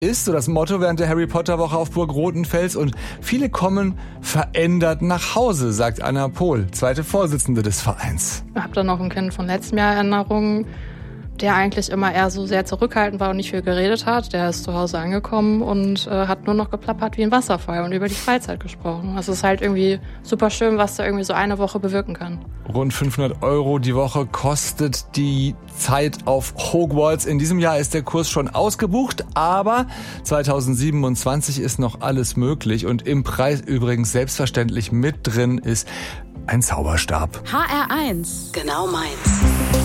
ist so das Motto während der Harry Potter Woche auf Burg Rothenfels und viele kommen verändert nach Hause, sagt Anna Pohl, zweite Vorsitzende des Vereins. Ich habe da noch ein Kind von letztem Jahr Erinnerungen, der eigentlich immer eher so sehr zurückhaltend war und nicht viel geredet hat. Der ist zu Hause angekommen und hat nur noch geplappert wie ein Wasserfall und über die Freizeit gesprochen. Das ist halt irgendwie super schön, was da irgendwie so eine Woche bewirken kann. Rund 500 € die Woche kostet die Zeit auf Hogwarts. In diesem Jahr ist der Kurs schon ausgebucht, aber 2027 ist noch alles möglich und im Preis übrigens selbstverständlich mit drin ist ein Zauberstab. HR1, genau meins.